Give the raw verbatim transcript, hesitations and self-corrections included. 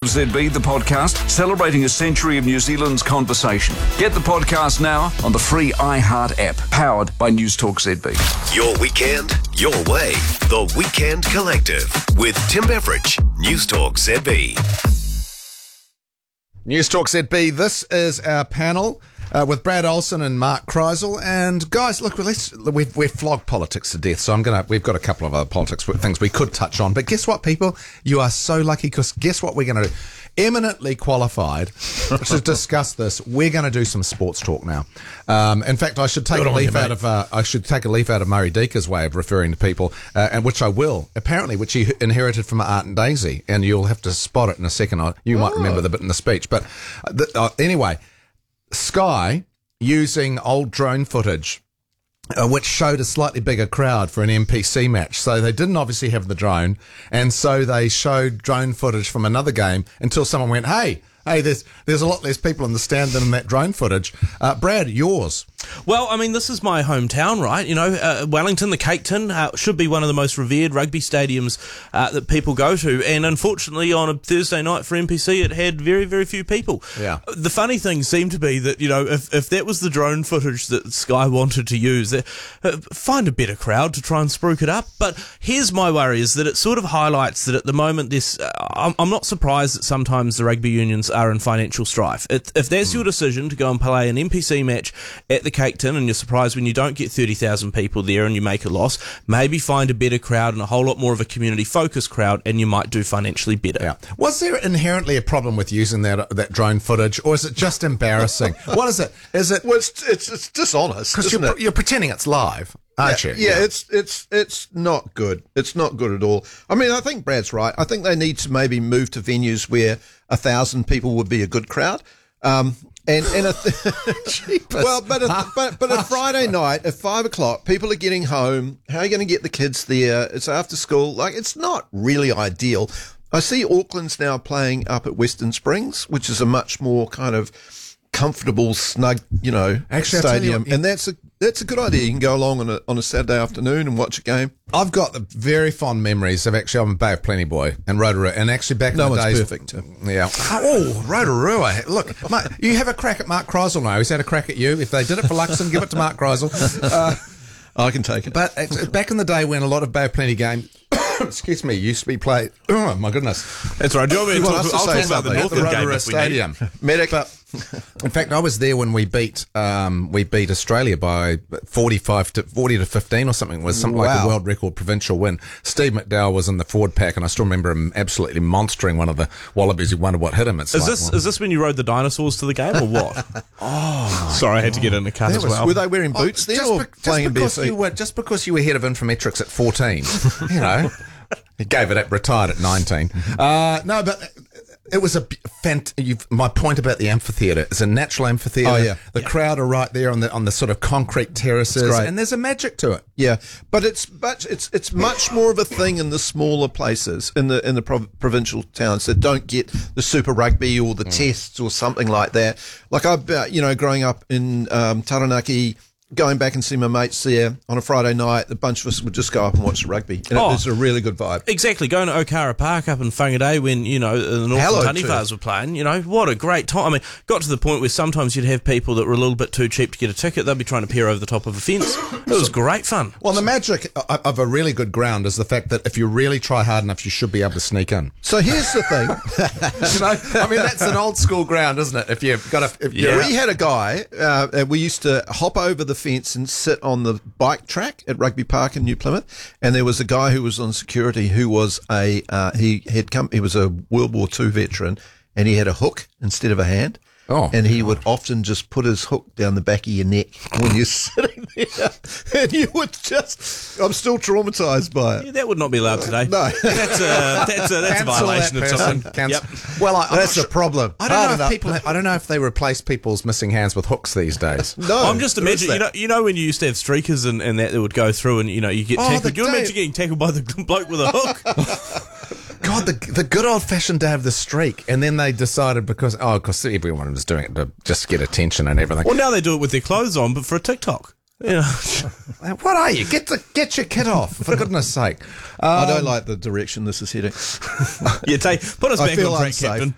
Z B, the podcast, celebrating a century of New Zealand's conversation. Get the podcast now on the free iHeart app, powered by News Talk Z B. Your weekend, your way. The Weekend Collective with Tim Beveridge, News Talk Z B. News Talk Z B, this is our panel uh, with Brad Olsen and Mark Kreisel. And guys, look, let's, we've, we've flogged politics to death, so I'm gonna, we've got a couple of other politics things we could touch on. But guess what, people? You are so lucky, because guess what we're going to do? Eminently qualified to discuss this. We're going to do some sports talk now. Um, in fact, I should take Good a on leaf you, out mate. of uh, I should take a leaf out of Murray Deeker's way of referring to people, uh, and which I will apparently, which he inherited from Art and Daisy, and you'll have to spot it in a second. I- You might remember the bit in the speech, but uh, th- uh, anyway, Sky using old drone footage, Uh, which showed a slightly bigger crowd for an N P C match. So they didn't obviously have the drone, and so they showed drone footage from another game until someone went, hey, hey, there's there's a lot less people in the stand than in that drone footage. Uh, Brad, yours. Well, I mean, this is my hometown, right? You know, uh, Wellington, the Cape Tin, uh, should be one of the most revered rugby stadiums uh, that people go to. And unfortunately, on a Thursday night for N P C, it had very, very few people. Yeah. The funny thing seemed to be that, you know, if, if that was the drone footage that Sky wanted to use, uh, find a better crowd to try and spruik it up. But here's my worry, is that it sort of highlights that at the moment, this, uh, I'm, I'm not surprised that sometimes the rugby unions are in financial strife. It, if that's mm. your decision to go and play an N P C match at the Cape Tin, and you're surprised when you don't get thirty thousand people there and you make a loss, maybe find a better crowd and a whole lot more of a community-focused crowd, and you might do financially better. Yeah. Was there inherently a problem with using that that drone footage, or is it just embarrassing? What is it? Is it Well, it's it's, it's dishonest, because isn't you're, it? you're pretending it's live, aren't yeah, you? yeah, it's it's it's not good. It's not good at all. I mean, I think Brad's right. I think they need to maybe move to venues where a thousand people would be a good crowd. Um, and and a th- well, but a, but but a Friday night at five o'clock, people are getting home. How are you going to get the kids there? It's after school. Like, it's not really ideal. I see Auckland's now playing up at Western Springs, which is a much more kind of comfortable, snug, you know, Actually, I'll tell you stadium, what, and that's a that's a good idea. You can go along on a on a Saturday afternoon and watch a game. I've got the very fond memories of actually, I'm a Bay of Plenty boy and Rotorua, and actually back No in the one's days. perfect, Tim. Yeah. Oh, Rotorua. Look, Mark, you have a crack at Mark Kreisel now. He's had a crack at you. If they did it for Luxon, give it to Mark Kreisel. Uh, I can take it. but it's- back in the day when a lot of Bay of Plenty games, excuse me, used to be played. Oh my goodness. That's right. Do you want me to You want talk, us to I'll say talk about the something? At the Northern game Rotorua if we need. Stadium. Medic. But in fact, I was there when we beat um, we beat Australia by forty-five to forty to fifteen or something. It was something like a Wow. world record provincial win. Steve McDowell was in the forward pack, and I still remember him absolutely monstering one of the Wallabies who wondered what hit him. It's Is like, this well, is this when you rode the dinosaurs to the game, or what? oh, sorry, I had to get in the cut as well. Were they wearing boots oh, there just or be- playing in just bare because you feet? were just because you were head of Infometrics at fourteen, you know. He gave it up, retired at nineteen. Uh, no, but it was a b- fant- you've, my point about the amphitheatre. It's a natural amphitheatre. Oh, yeah. The crowd are right there on the on the sort of concrete terraces, great. and there's a magic to it. Yeah, but it's much it's it's much more of a thing in the smaller places, in the in the prov- provincial towns that don't get the Super Rugby or the tests or something like that. Like I've uh, you know growing up in um, Taranaki, going back and see my mates there on a Friday night, a bunch of us would just go up and watch the rugby, and Oh. it was a really good vibe. Exactly, going to Okara Park up in Whangarei when, you know, the Hello, Northern too. Taniwhas were playing, you know, what a great time. I mean, got to the point where sometimes you'd have people that were a little bit too cheap to get a ticket. They'd be trying to peer over the top of a fence. It was great fun. Well, the magic o- of a really good ground is the fact that if you really try hard enough, you should be able to sneak in. So here's the thing. You know, I mean, that's an old school ground, isn't it? If you've got a, if you're We had a guy, uh, and we used to hop over the fence and sit on the bike track at Rugby Park in New Plymouth. And there was a guy who was on security who was a, uh, he had come, he was a World War Two veteran, and he had a hook instead of a hand. Oh. And he would often just put his hook down the back of your neck when you're sitting there. And you would just, I'm still traumatized by it. Yeah, that would not be allowed today. No. That's a, that's a, that's a Cancel violation that of person. something. Cancel. Yep. Well, I, I'm That's not a problem. I don't Hard know enough. if people. I don't know if they replace people's missing hands with hooks these days. No. I'm just there is imagining, you that. know, you know when you used to have streakers and, and that that would go through and, you know, you get Oh, tackled. the Do you day- imagine getting tackled by the bloke with a hook? God, the the good old fashioned day of the streak, and then they decided because oh, because everyone was doing it to just get attention and everything. Well, now they do it with their clothes on, but for a TikTok. You know. What are you? Get the get your kit off, for goodness sake. Um, I don't like the direction this is heading. Yeah, take, put us I back feel on track, unsafe. Captain.